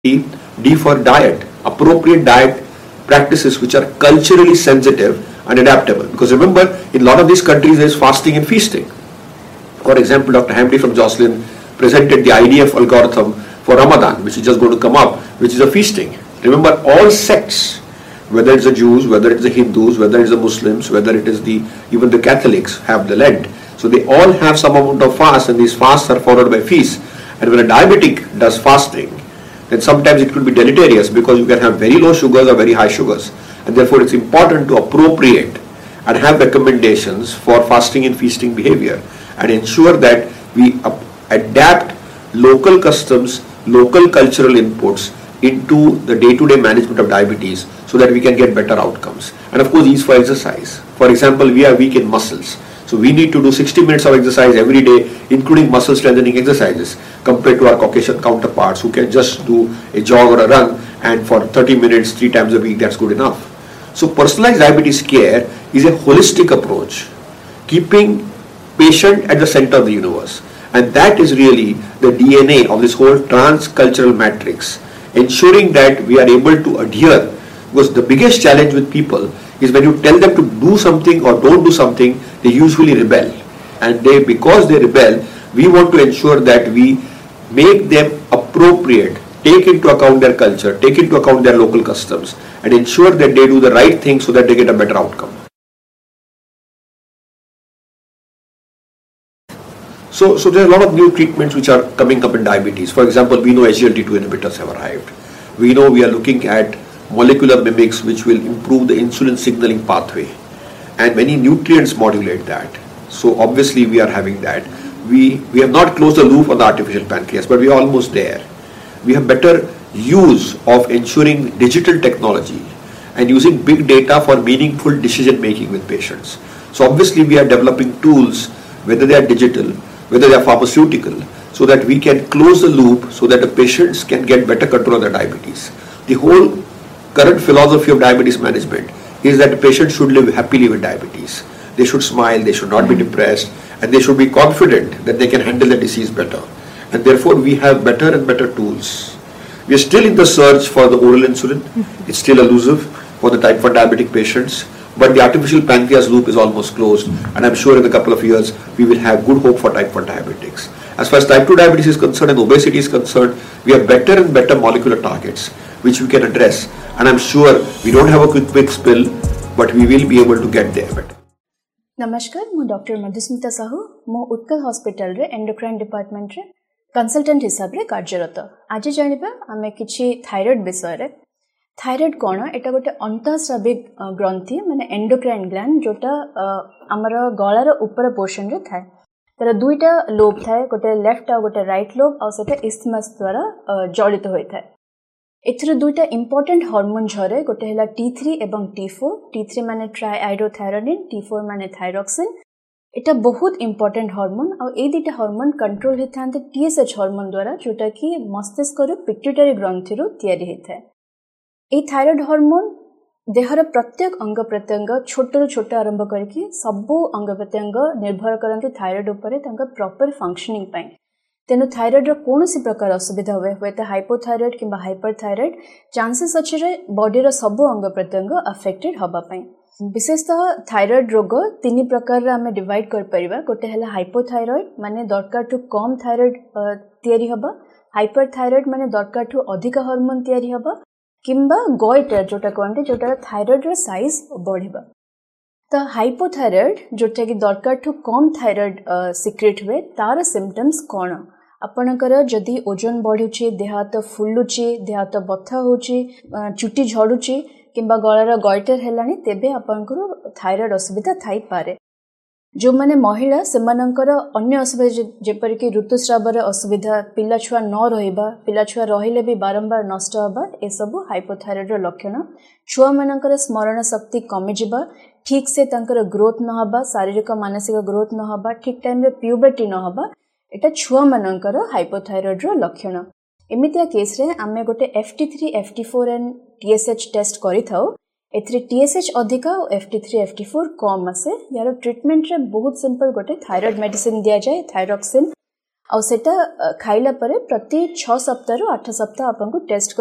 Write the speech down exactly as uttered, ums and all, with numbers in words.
D for diet, appropriate diet practices which are culturally sensitive and adaptable. Because remember, in a lot of these countries there is fasting and feasting. For example, Doctor Hamdi from Jocelyn presented the I D F algorithm for Ramadan, which is just going to come up, which is a feasting. Remember, all sects, whether it's the Jews, whether it's the Hindus, whether it's the Muslims, whether it is the even the Catholics have the Lent. So they all have some amount of fast, and these fasts are followed by feasts. And when a diabetic does fasting, then sometimes it could be deleterious because you can have very low sugars or very high sugars. And therefore it's important to appropriate and have recommendations for fasting and feasting behavior and ensure that we adapt local customs, local cultural inputs into the day-to-day management of diabetes so that we can get better outcomes. And of course, these for exercise. For example, we are weak in muscles. So we need to do sixty minutes of exercise every day, including muscle strengthening exercises, compared to our Caucasian counterparts who can just do a jog or a run, and for thirty minutes, three times a week, that's good enough. So personalized diabetes care is a holistic approach, keeping patient at the center of the universe. And that is really the D N A of this whole transcultural matrix, ensuring that we are able to adhere. Because the biggest challenge with people is when you tell them to do something or don't do something, they usually rebel. And they, because they rebel, we want to ensure that we make them appropriate, take into account their culture, take into account their local customs, and ensure that they do the right thing so that they get a better outcome. So, so there are a lot of new treatments which are coming up in diabetes. For example, we know S G L T two inhibitors have arrived. We know we are looking at molecular mimics which will improve the insulin signaling pathway, and many nutrients modulate that. So obviously we are having that. We, we have not closed the loop on the artificial pancreas, but we are almost there. We have better use of ensuring digital technology and using big data for meaningful decision making with patients. So obviously we are developing tools, whether they are digital, whether they are pharmaceutical, so that we can close the loop so that the patients can get better control of their diabetes. The whole current philosophy of diabetes management is that the patient should live happily with diabetes. They should smile, they should not be depressed, and they should be confident that they can handle the disease better. And therefore we have better and better tools. We are still in the search for the oral insulin. It's still elusive for the type one diabetic patients, but the artificial pancreas loop is almost closed, and I'm sure in a couple of years we will have good hope for type one diabetics. As far as type two diabetes is concerned and obesity is concerned, we have better and better molecular targets which we can address, and I'm sure we don't have a quick fix pill, but we will be able to get there better. नमस्कार, मु doctor Madhusmita Sahu मो Utkal hospital रे endocrine department रे consultant हिसाब रे कार्यरत। आज जानिबा आमे किछि थायराइड विषय रे। थायराइड कोन एटा गोटे अंतःस्राविक ग्रंथि माने एंडोक्राइन ग्लैंड जोटा हमर गळार ऊपर पोर्शन रे थाए। तर दुईटा लोब थाए, गोटे लेफ्ट आ गोटे राइट लोब आ सेटा इस्थमस द्वारा जड़ित होय थाए। एथरे दुईटा इंपोर्टेंट हार्मोन झरे, गोटे हैला टी थ्री एवं टी फोर। टी थ्री माने ट्राइआइडोथायरोनिन, टी फोर माने थायरॉक्सिन। एटा बहुत इंपोर्टेंट हार्मोन आ ए दुईटा हार्मोन कंट्रोल हेथांते टीएसएच हार्मोन द्वारा, जोटा कि मस्तिष्क रो पिट्यूटरी ग्रंथि रो तयारी हेथाय। ए थायराइड हार्मोन देहर प्रत्येक अंग प्रत्यंग छोट रु छोट आरंभ करके सबो अंग प्रत्यंग निर्भर करंती थायराइड उपरे तांका प्रॉपर फंक्शनिंग पई। तेनु थायराइड रो कोनोसी प्रकार असुविधा हुए हुए तो हाइपोथायराइड किंबा हाइपरथायराइड चांसेस अछि रे बॉडी रो सबो अंग प्रत्यंग अफेक्टेड हबा पई। विशेषतः थायराइड रोग तीन प्रकार रे हमें डिवाइड कर परिबा। गोटे हला हाइपोथायराइड माने दरकार टू कम थायराइड तयारी हबा, हाइपरथायराइड माने दरकार टू अधिक हार्मोन तयारी हबा, किंबा गोइटर जोटा कहते जोटा थायराइड रो साइज बढ़िबा। तो हाइपोथायराइड जोटा कि दरकार टू कम थायराइड सिक्रेट हुए तार सिम्पटम्स कौन? आपणकर जदि ओजन बढ़ुची, देह हाथ फुलुची, देह हाथ बथा होची, चुटी झड़ुची किंबा गଳାର गॉइटर हेलानी, तेबे आपणकर थायराइड असुविधा थाई पारे। जो माने महिला सेमानकर अन्य असुविधा जेपर कि ऋतुस्रावर असुविधा, पिला छुआ न रहिबा, पिला छुआ रहिले भी बारंबार नष्ट हबा, ए सब हाइपोथायराइड रो लक्षण। छुआ मानकर स्मरण शक्ति कमी जिबा, ठीक से तांकर ग्रोथ न हबा, शारीरिक मानसिक ग्रोथ न हबा, ठीक टाइम रे प्यूबर्टी न हबा, एटा छुआ मानकर हाइपोथायराइड रो लक्षण। एमितिया केस रे आमे गोटे F T three, F T four and T S H test करि थाउ। एथरे टी एस एच अधिका और F T three, F T four कम आसे। यार ट्रीटमेंट रे बहुत सिंपल, गोटे थायराइड मेडिसिन दिया जाए, थायरॉक्सिन आ सेटा खाइला परे प्रति छह सप्ताह रु आठ सप्ताह आपन को टेस्ट